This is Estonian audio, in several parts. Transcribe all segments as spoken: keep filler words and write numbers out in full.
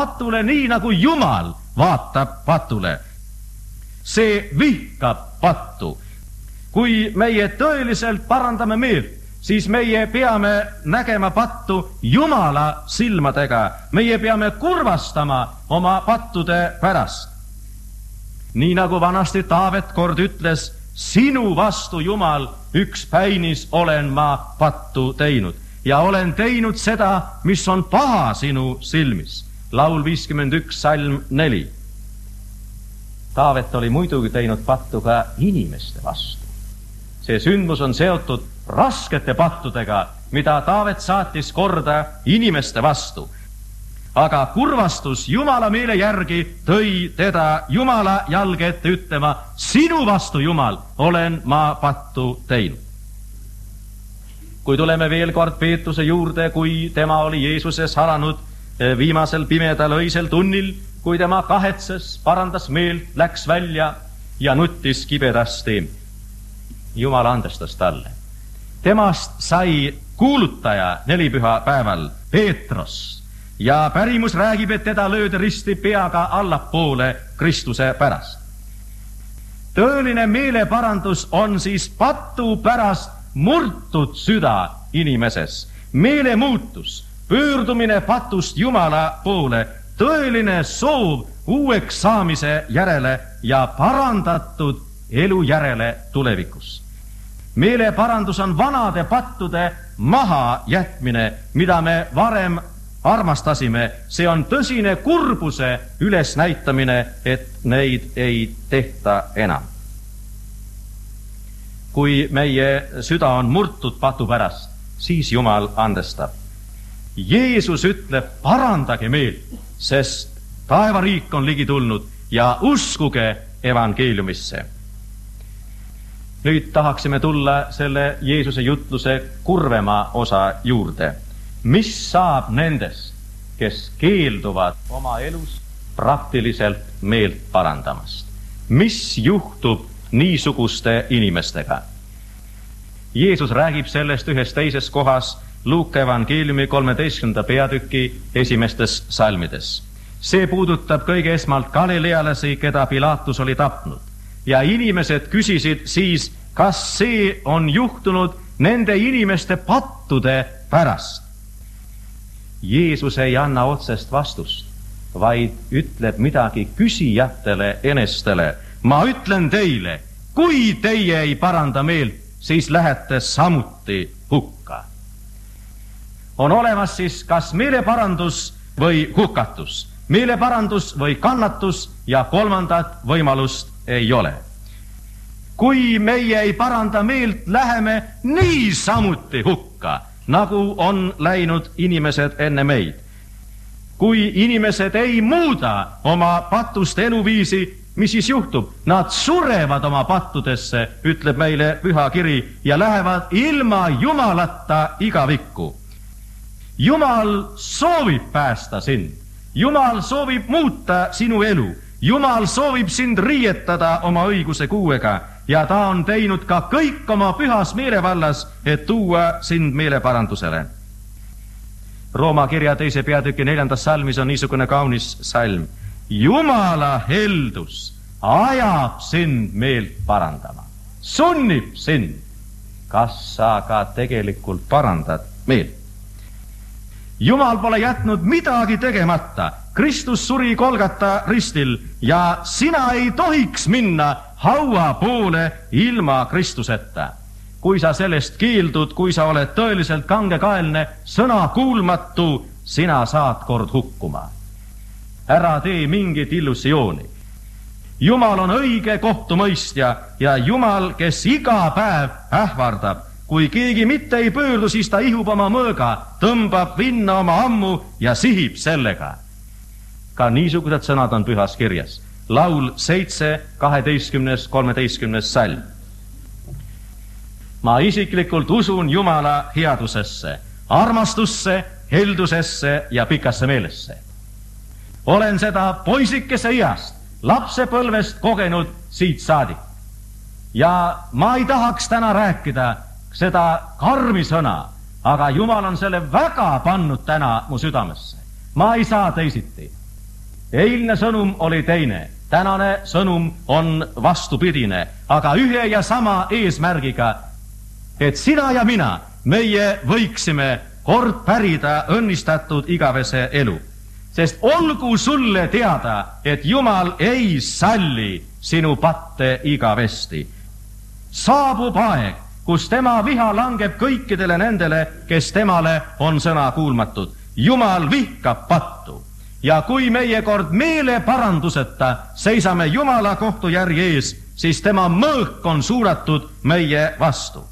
patule nii, nagu Jumal vaatab patule. See vihkab pattu. Kui meie tõeliselt parandame meelt, siis meie peame nägema pattu Jumala silmadega. Meie peame kurvastama oma pattude pärast. Nii nagu vanasti Taavet kord ütles, sinu vastu, Jumal, üks päinis olen ma pattu teinud ja olen teinud seda, mis on paha sinu silmis. Laul viiskümmend üks, salm neli. Taavet oli muidugi teinud pattu ka inimeste vastu. See sündmus on seotud raskete pattudega, mida Taavet saatis korda inimeste vastu. Aga kurvastus Jumala meele järgi tõi teda Jumala jalge ette ütlema, sinu vastu, Jumal, olen ma pattu teinud. Kui tuleme veel kord Peetruse juurde, kui tema oli Jeesuses halanud viimasel pimedal öisel tunnil, kui tema kahetses, parandas meelt, läks välja ja nuttis kibedasti. Jumal andestas talle. Temast sai kuulutaja nelipüha päeval Peetros. Ja pärimus räägib, et teda löödi risti peaga allapoole Kristuse pärast. Tõeline meeleparandus on siis pattu pärast murtud süda inimeses. Meelemuutus, pöördumine patust Jumala poole, tõeline soov uueks saamise järele ja parandatud elu järele tulevikus. Meeleparandus on vanade pattude maha jätmine, mida me varem armastasime. See on tõsine kurbuse ülesnäitamine, et neid ei tehta enam. Kui meie süda on murtud patu pärast, siis Jumal andestab. Jeesus ütleb, parandage meelt, sest taevariik on ligi tulnud ja uskuge evangeeliumisse. Nüüd tahaksime tulla selle Jeesuse jutluse kurvema osa juurde. Mis saab nendest, kes keelduvad oma elus praktiliselt meelt parandamast? Mis juhtub niisuguste inimestega? Jeesus räägib sellest ühes teises kohas Luuka evangeeliumi kolmeteistkümnenda peatüki esimestes salmides. See puudutab kõige esmalt galilealasi, keda Pilatus oli tapnud. Ja inimesed küsisid siis, kas see on juhtunud nende inimeste pattude pärast. Jeesus ei anna otsest vastust, vaid ütleb midagi küsijatele enestele. Ma ütlen teile, kui teie ei paranda meelt, siis lähete samuti hukka. On olemas siis kas meeleparandus või hukatus, meeleparandus või kannatus ja kolmandat võimalust ei ole. Kui meie ei paranda meelt, läheme niisamuti hukka, nagu on läinud inimesed enne meid. Kui inimesed ei muuda oma patust eluviisi, mis siis juhtub? Nad surevad oma pattudesse, ütleb meile püha kiri, ja lähevad ilma Jumalata igavikku. Jumal soovib päästa sind. Jumal soovib muuta sinu elu. Jumal soovib sind riietada oma õiguse kuuega ja ta on teinud ka kõik oma pühas meelevallas, et tuua sind meeleparandusele. Rooma kirja teise peatüki neljandas salmis on niisugune kaunis salm. Jumala heldus ajab sind meelt parandama, sunnib sind. Kas sa ka tegelikult parandad meelt? Jumal pole jätnud midagi tegemata. Kristus suri Golgata ristil ja sina ei tohiks minna haua poole ilma Kristuseta. Kui sa sellest keeldud, kui sa oled tõeliselt kangekaelne, sõna kuulmatu, sina saad kord hukkuma. Ära tee mingit illusiooni. Jumal on õige kohtumõistja ja Jumal, kes iga päev ähvardab. Kui keegi mitte ei pöördu, siis ta ihub oma mõõga, tõmbab vinna oma ammu ja sihib sellega. Ka niisugused sõnad on pühas kirjas. Laul seitse, kaheteistkümnes, kolmeteistkümnes salm. Ma isiklikult usun Jumala headusesse, armastusse, heldusesse ja pikasse meelesse. Olen seda poisikese iast, lapsepõlvest kogenud siit saadik. Ja ma ei tahaks täna rääkida seda karmi sõna, aga Jumal on selle väga pannud täna mu südamesse. Ma ei saa teisiti. Eilne sõnum oli teine, tänane sõnum on vastupidine, aga ühe ja sama eesmärgiga, et sina ja mina, meie võiksime kord pärida õnnistatud igavese elu. Sest olgu sulle teada, et Jumal ei salli sinu patte igavesti. Saabub aeg, kus tema viha langeb kõikidele nendele, kes temale on sõna kuulmatud. Jumal vihkab pattu ja kui meie kord meeleparanduseta seisame Jumala kohtujärje ees, siis tema mõõk on suunatud meie vastu.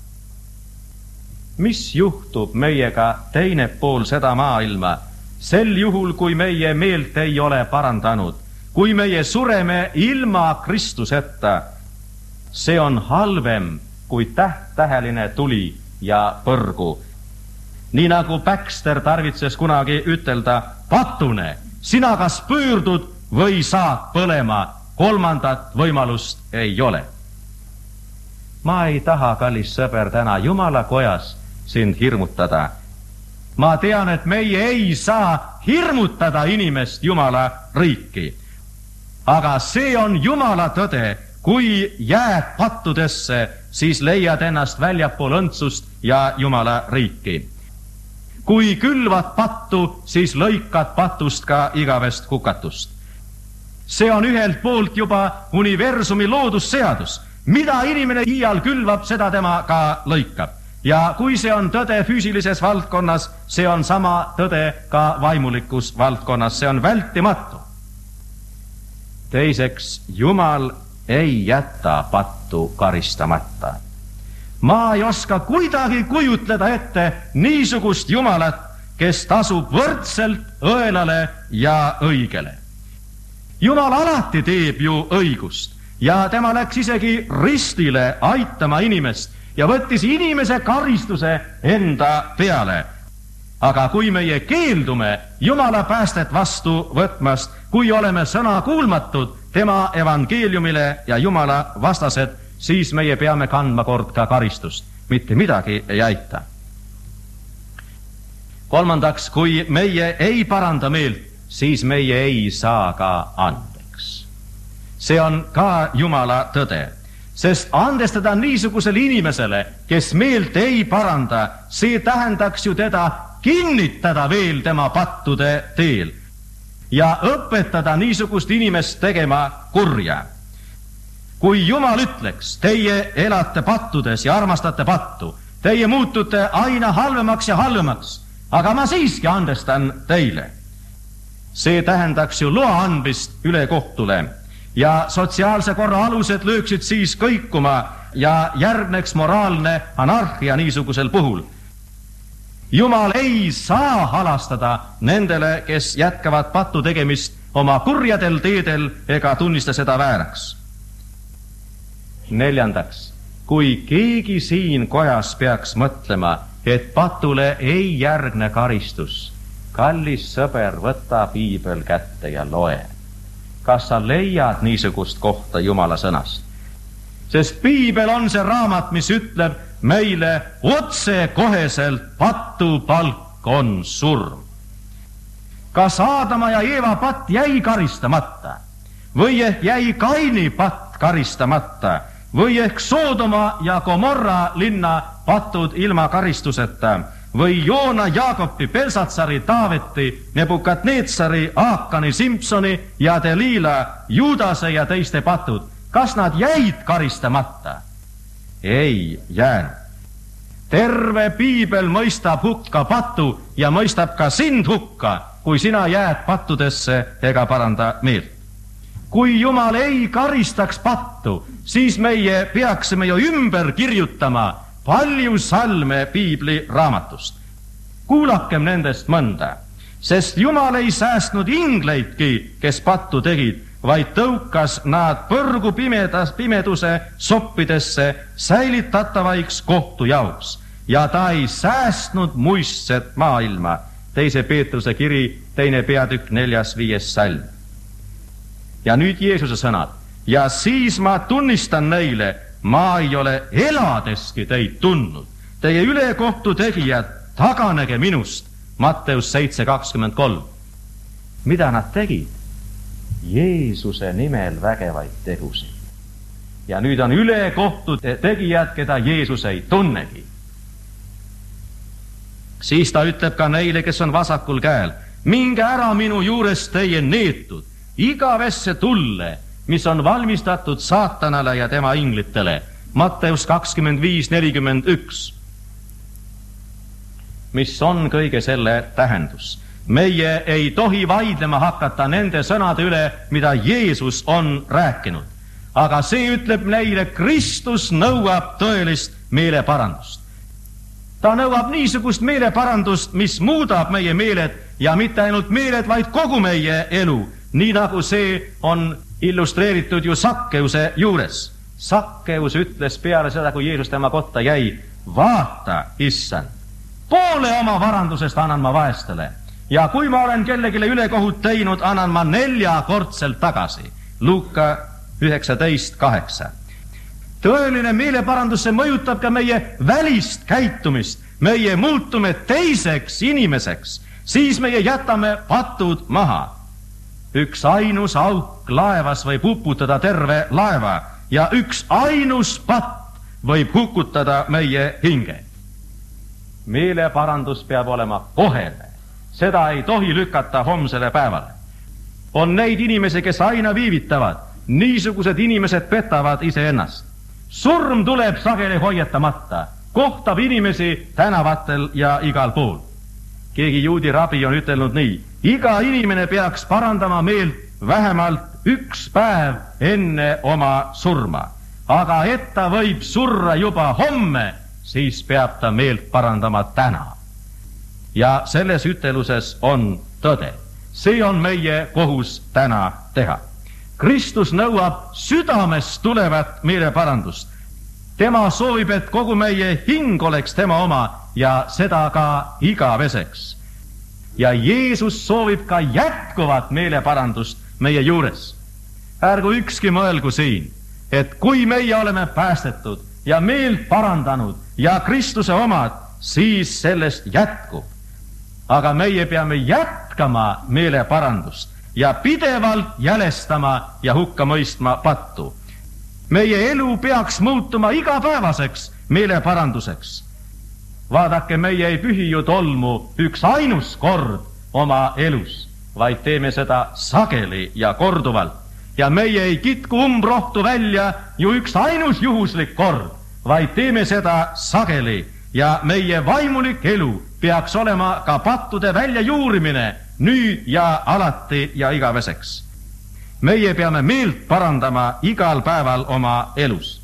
Mis juhtub meiega teine pool seda maailma, sel juhul, kui meie meelt ei ole parandanud, kui meie sureme ilma Kristuseta? See on halvem kui täht-täheline tuli ja põrgu. Nii nagu Baxter tarvitses kunagi ütelda, patune, sina kas pöördud või saad põlema, kolmandat võimalust ei ole. Ma ei taha, kallis sõber, täna Jumala kojas sind hirmutada. Ma tean, et meie ei saa hirmutada inimest Jumala riiki. Aga see on Jumala tõde, kui jääd pattudesse, siis leiad ennast väljapool õndsust ja Jumala riiki. Kui külvad pattu, siis lõikad patust ka igavest hukatust. See on ühelt poolt juba universumi loodusseadus. Mida inimene iial külvab, seda tema ka lõikab. Ja kui see on tõde füüsilises valdkonnas, see on sama tõde ka vaimulikus valdkonnas, see on vältimatu. Teiseks, Jumal ei jäta pattu karistamata. Ma ei oska kuidagi kujutleda ette niisugust Jumalat, kes tasub võrdselt õelale ja õigele. Jumal alati teeb ju õigust ja tema läks isegi ristile aitama inimest ja võttis inimese karistuse enda peale. Aga kui meie keeldume Jumala päästet vastu võtmast, kui oleme sõna kuulmatud tema evangeeliumile ja Jumala vastased, siis meie peame kandma kord ka karistust. Mitte midagi ei aita. Kolmandaks, kui meie ei paranda meelt, siis meie ei saa ka andeks. See on ka Jumala tõde. Sest andestada niisugusele inimesele, kes meelt ei paranda, see tähendaks ju teda kinnitada veel tema pattude teel ja õpetada niisugust inimest tegema kurja. Kui Jumal ütleks, teie elate pattudes ja armastate pattu, teie muutute aina halvemaks ja halvemaks, aga ma siiski andestan teile. See tähendaks ju loa andmist üle kohtule ja sotsiaalse korra alused lööksid siis kõikuma ja järgneks moraalne anarhia niisugusel puhul. Jumal ei saa halastada nendele, kes jätkavad pattu tegemist oma kurjadel teedel ega tunnista seda vääraks. Neljandaks, kui keegi siin kojas peaks mõtlema, et patule ei järgne karistus, kallis sõber, võta piibel kätte ja loe. Kas sa leiad niisugust kohta Jumala sõnast? Sest piibel on see raamat, mis ütleb meile otse koheselt, pattu palk on surm. Kas Aadama ja Eeva patt jäi karistamata? Või ehk jäi Kaini patt karistamata? Või ehk Soodoma ja Gomorra linna patud ilma karistuseta? Või Joona, Jaakopi, Belsatsari, Taaveti, Nebukadnetsari, Aakani, Simpsoni ja Delila, Juudase ja teiste patud? Kas nad jäid karistamata? Ei jäänud. Terve piibel mõistab hukka pattu ja mõistab ka sind hukka, kui sina jääd pattudesse ega paranda meelt. Kui Jumal ei karistaks pattu, siis meie peaksime ju ümber kirjutama palju salme piibli raamatust. Kuulakem nendest mõnda, sest Jumal ei säästnud ingleidki, kes pattu tegid, vaid tõukas nad põrgu pimedas, pimeduse soppidesse säilitatavaiks kohtu jaoks. Ja ta ei säästnud muistset maailma. Teise Peetruse kiri, teine peatükk, neljas, viies salm. Ja nüüd Jeesuse sõnad. Ja siis ma tunnistan neile, ma ei ole eladeski teid tundnud. Teie ülekohtu tegijad, taganege minust. Matteus seitse kakskümmend kolm. Mida nad tegid? Jeesuse nimel vägevaid tegusid. Ja nüüd on ülekohtu tegijad, keda Jeesus ei tunnegi. Siis ta ütleb ka neile, kes on vasakul käel, minge ära minu juurest teie neetud, igavesse tulle, mis on valmistatud saatanale ja tema inglitele. Matteus kakskümmend viis nelikümmend üks. Mis on kõige selle tähendus? Meie ei tohi vaidlema hakata nende sõnade üle, mida Jeesus on rääkinud. Aga see ütleb neile, Kristus nõuab tõelist meeleparandust. Ta nõuab niisugust meeleparandust, mis muudab meie meeled ja mitte ainult meeled, vaid kogu meie elu, nii nagu see on illustreeritud ju Sakkeuse juures. Sakkeus ütles peale seda, kui Jeesus tema kotta jäi, vaata, issand, poole oma varandusest annan ma vaestele ja kui ma olen kellegile ülekohut teinud, annan ma neljakordselt tagasi. Luuka üheksateist kaheksa. Tõeline meeleparandus, see mõjutab ka meie välist käitumist. Meie muutume teiseks inimeseks, siis meie jätame patud maha. Üks ainus auk laevas võib uputada terve laeva ja üks ainus patt võib hukutada meie hinge. Meeleparandus peab olema kohene. Seda ei tohi lükata homsele päevale. On neid inimesi, kes aina viivitavad. Niisugused inimesed petavad iseennast. Surm tuleb sageli hoiatamata, kohtab inimesi tänavatel ja igal pool. Keegi juudi rabi on ütelnud nii, iga inimene peaks parandama meelt vähemalt üks päev enne oma surma. Aga et ta võib surra juba homme, siis peab ta meelt parandama täna. Ja selles üteluses on tõde. See on meie kohus täna teha. Kristus nõuab südamest tulevat meeleparandust. Tema soovib, et kogu meie hing oleks tema oma ja seda ka igaveseks. Ja Jeesus soovib ka jätkuvat meeleparandust meie juures. Ärgu ükski mõelgu siin, et kui meie oleme päästetud ja meelt parandanud ja Kristuse omad, siis sellest jätkub. Aga meie peame jätkama meeleparandust ja pidevalt jälestama ja hukka mõistma pattu. Meie elu peaks muutuma igapäevaseks meeleparanduseks. Vaadake, meie ei pühi ju tolmu üks ainus kord oma elus, vaid teeme seda sageli ja korduvalt. Ja meie ei kitku umbrohtu välja ju üks ainus juhuslik kord, vaid teeme seda sageli ja meie vaimulik elu peaks olema ka pattude väljajuurimine nüüd ja alati ja igaveseks. Meie peame meelt parandama igal päeval oma elus.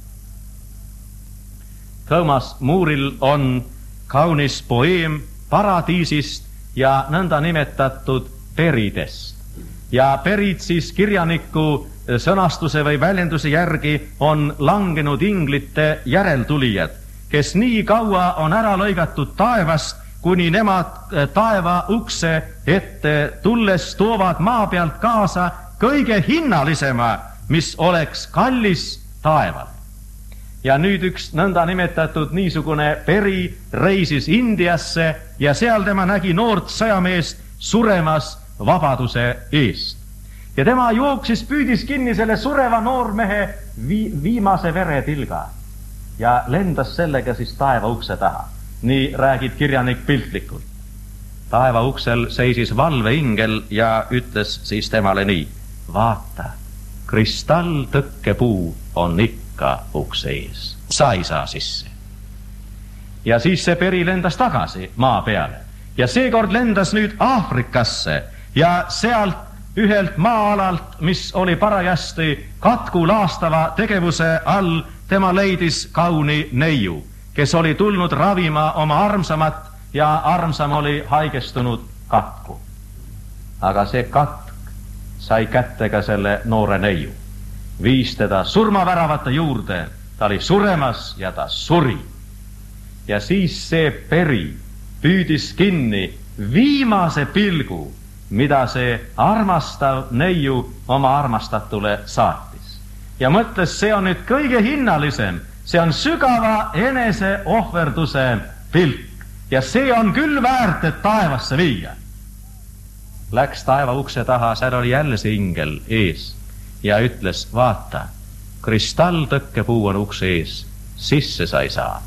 Thomas Mooril on kaunis poeem paradiisist ja nõnda nimetatud peridest. Ja perid siis kirjaniku sõnastuse või väljenduse järgi on langenud inglite järeltulijad, kes nii kaua on ära lõigatud taevast, kuni nemad taeva ukse ette tulles toovad maa pealt kaasa kõige hinnalisema, mis oleks kallis taeval. Ja nüüd üks nõnda nimetatud niisugune peri reisis Indiasse ja seal tema nägi noort sõjameest suremas vabaduse eest. Ja tema jooksis, püüdis kinni selle sureva noormehe vi- viimase veretilga ja lendas sellega siis taeva ukse taha. Nii räägib kirjanik piltlikult. Taeva uksel seisis valveingel ja ütles siis temale nii, vaata, kristalltõkkepuu on ikka ukse ees. Sa ei saa sisse. Ja siis see peri lendas tagasi maa peale ja seekord lendas nüüd Aafrikasse ja sealt ühelt maa-alalt, mis oli parajasti katku laastava tegevuse all, tema leidis kauni neiu, kes oli tulnud ravima oma armsamat ja armsam oli haigestunud katku. Aga see katk sai kätte ka selle noore neiu. Viis teda surmaväravate juurde, ta oli suremas ja ta suri. Ja siis see peri püüdis kinni viimase pilgu, mida see armastav neiu oma armastatule saatis. Ja mõtles, see on nüüd kõige hinnalisem, see on sügava enese ohverduse pilk ja see on küll väärt, et taevasse viia. läks taeva ukse taha, seal oli jälle see ingel ees ja ütles, vaata, kristalltõkkepuu on ukse ees, sisse sa ei saa.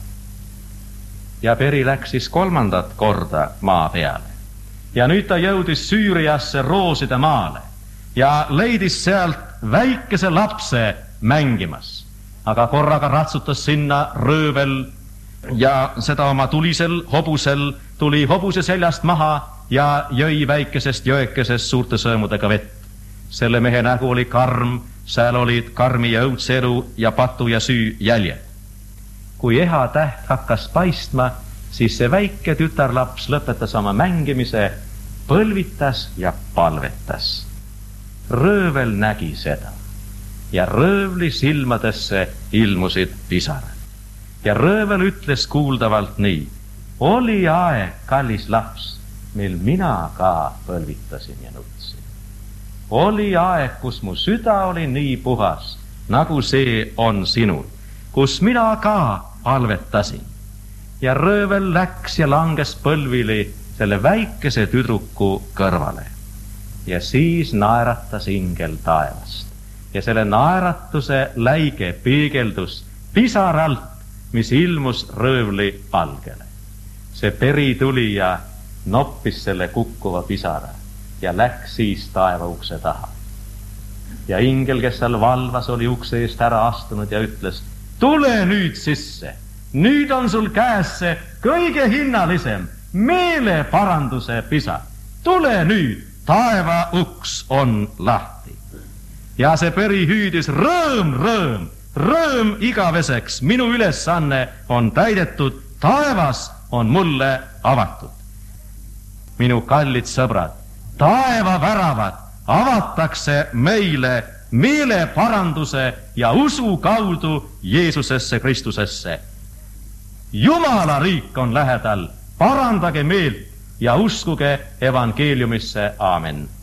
Ja peri läks siis kolmandat korda maa peale. Ja nüüd ta jõudis Süüriasse rooside maale ja leidis sealt väikese lapse mängimas. Aga korraga ratsutas sinna röövel ja seda oma tulisel hobusel tuli hobuse seljast maha ja jõi väikesest jõekesest suurte sõõmudega vett. Selle mehe nägu oli karm, seal olid karmi ja õudselu ja patu ja süü jäljed. Kui eha täht hakkas paistma, siis see väike tütarlaps lõpetas oma mängimise, põlvitas ja palvetas. Röövel nägi seda ja röövli silmadesse ilmusid pisarad. Ja röövel ütles kuuldavalt nii, oli aeg, kallis laps, mil mina ka põlvitasin ja nutsin. Oli aeg, kus mu süda oli nii puhas, nagu see on sinul, kus mina ka palvetasin. Ja röövel läks ja langes põlvili selle väikese tüdruku kõrvale. Ja siis naeratas ingel taevast. Ja selle naeratuse läige peegeldus pisaralt, mis ilmus röövli palgele. See peri tuli ja noppis selle kukkuva pisara ja läks siis taeva ukse taha. Ja ingel, kes seal valvas, oli ukse eest ära astunud ja ütles, tule nüüd sisse, nüüd on sul käes see kõige hinnalisem meeleparanduse pisar. Tule nüüd, taeva uks on lahti. Ja see peri hüüdis, rõõm, rõõm, rõõm igaveseks, minu ülesanne on täidetud, taevas on mulle avatud. Minu kallid sõbrad, taeva väravad avatakse meile meeleparanduse ja usu kaudu Jeesusesse Kristusesse. Jumala riik on lähedal, parandage meelt ja uskuge evangeeliumisse, aamen.